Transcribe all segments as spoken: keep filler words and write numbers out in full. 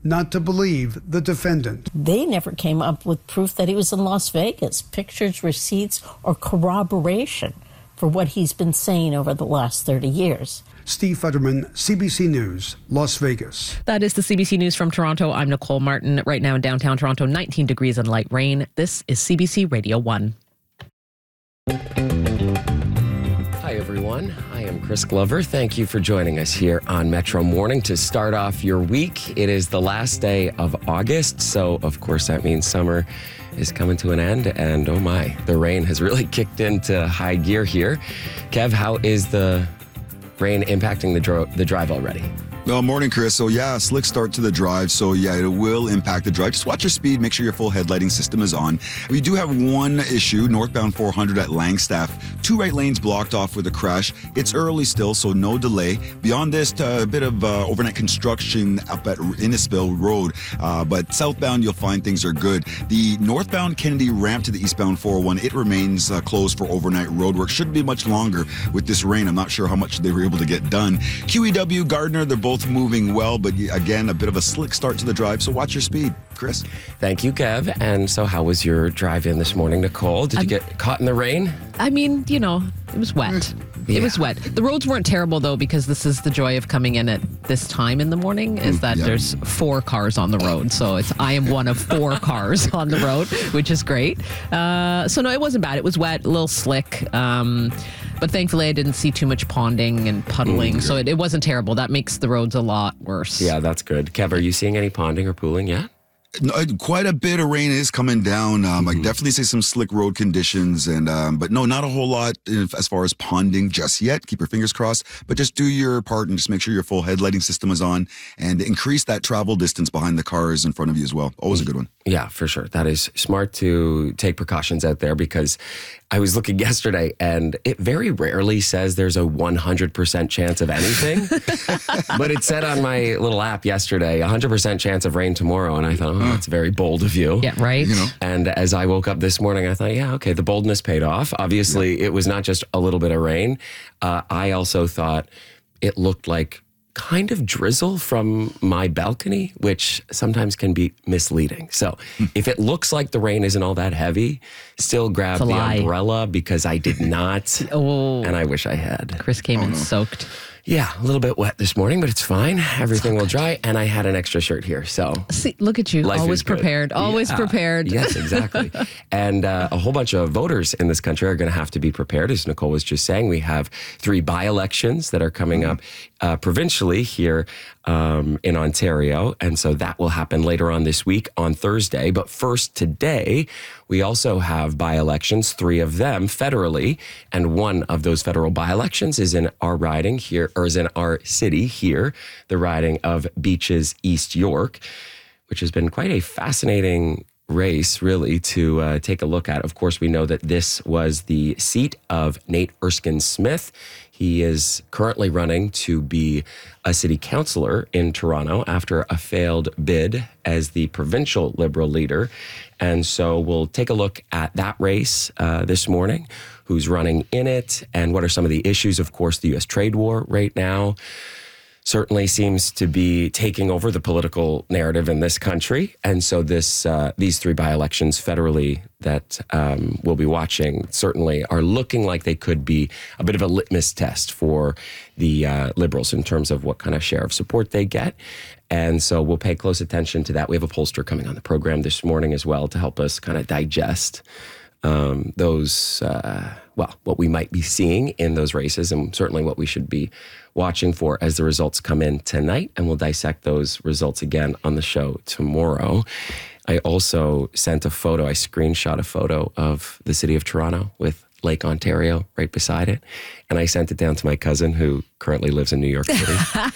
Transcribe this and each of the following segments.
not to believe the defendant. They never came up with proof that he was in Las Vegas, pictures, receipts, or corroboration for what he's been saying over the last thirty years. Steve Futterman, C B C News, Las Vegas. That is the C B C News from Toronto. I'm Nicole Martin. Right now in downtown Toronto, nineteen degrees and light rain. This is C B C Radio one. Hi, everyone. I am Chris Glover. Thank you for joining us here on Metro Morning to start off your week. It is the last day of August, so of course that means summer is coming to an end, and oh my, the rain has really kicked into high gear here. Kev, how is the rain impacting the, dro- the drive already? Well, morning, Chris. So, yeah, slick start to the drive. So, yeah, it will impact the drive. Just watch your speed. Make sure your full headlighting system is on. We do have one issue, northbound four hundred at Langstaff. Two right lanes blocked off with a crash. It's early still, so no delay. Beyond this, uh, a bit of uh, overnight construction up at Innisfil Road. Uh, but southbound, you'll find things are good. The northbound Kennedy ramp to the eastbound four oh one, it remains uh, closed for overnight road work. Shouldn't be much longer with this rain. I'm not sure how much they were able to get done. Q E W, Gardner, they're both moving well, but again, a bit of a slick start to the drive, so watch your speed. Chris? Thank you, Kev. And so how was your drive in this morning, Nicole? Did you I'm, get caught in the rain? I mean, you know, it was wet. Yeah. It was wet. The roads weren't terrible, though, because this is the joy of coming in at this time in the morning, is that yeah. there's four cars on the road. So it's I am one of four cars on the road, which is great. Uh, so, no, it wasn't bad. It was wet, a little slick. Um, but thankfully, I didn't see too much ponding and puddling. Mm, so it, it wasn't terrible. That makes the roads a lot worse. Yeah, that's good. Kev, are you seeing any ponding or pooling yet? No, quite a bit of rain is coming down. Um, mm-hmm. I definitely see some slick road conditions, and um, but no, not a whole lot as far as ponding just yet. Keep your fingers crossed, but just do your part and just make sure your full headlighting system is on, and increase that travel distance behind the cars in front of you as well. Always a good one. Yeah, for sure. That is smart to take precautions out there, because I was looking yesterday and it very rarely says there's a one hundred percent chance of anything. But it said on my little app yesterday, one hundred percent chance of rain tomorrow. And I thought, oh, that's very bold of you. Yeah, right. You know? And as I woke up this morning, I thought, yeah, okay, the boldness paid off. Obviously, yeah. It was not just a little bit of rain. Uh, I also thought it looked like kind of drizzle from my balcony, which sometimes can be misleading. So if it looks like the rain isn't all that heavy, still grab the lie. umbrella, because I did not. Oh, and I wish I had. Chris came oh, in no. soaked. Yeah, a little bit wet this morning, but it's fine. Everything will dry, and I had an extra shirt here, so. See, look at you, Life always is good. prepared, always Yeah. prepared. Yes, exactly. And uh, a whole bunch of voters in this country are going to have to be prepared. As Nicole was just saying, we have three by-elections that are coming up uh, provincially here um, in Ontario, and so that will happen later on this week on Thursday. But first today, we also have by-elections, three of them federally, and one of those federal by-elections is in our riding here, or is in our city here, the riding of Beaches East York, which has been quite a fascinating race, really, to uh, take a look at. Of course, we know that this was the seat of Nate Erskine Smith. He is currently running to be a city councillor in Toronto after a failed bid as the provincial Liberal leader. And so we'll take a look at that race uh, this morning, who's running in it, and what are some of the issues. Of course, the U S trade war right now certainly seems to be taking over the political narrative in this country. And so this uh, these three by-elections federally that um, we'll be watching certainly are looking like they could be a bit of a litmus test for the uh, Liberals in terms of what kind of share of support they get. And so we'll pay close attention to that. We have a pollster coming on the program this morning as well to help us kind of digest um, those, uh, well, what we might be seeing in those races, and certainly what we should be watching for as the results come in tonight. And we'll dissect those results again on the show tomorrow. I also sent a photo, I screenshot a photo of the city of Toronto with Lake Ontario right beside it. And I sent it down to my cousin who currently lives in New York City.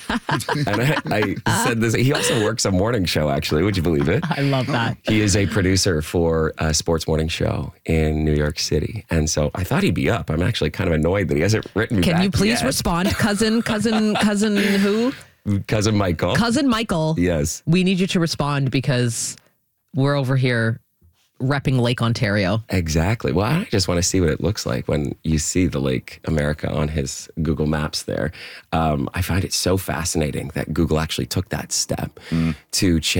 And I, I said this, he also works a morning show, actually. Would you believe it? I love that. He is a producer for a sports morning show in New York City. And so I thought he'd be up. I'm actually kind of annoyed that he hasn't written me Can back you please yet. respond? Cousin, cousin, cousin who? Cousin Michael. Cousin Michael. Yes. We need you to respond because we're over here repping Lake Ontario. Exactly. Well, I just want to see what it looks like when you see the Lake America on his Google Maps there. Um, I find it so fascinating that Google actually took that step mm. to change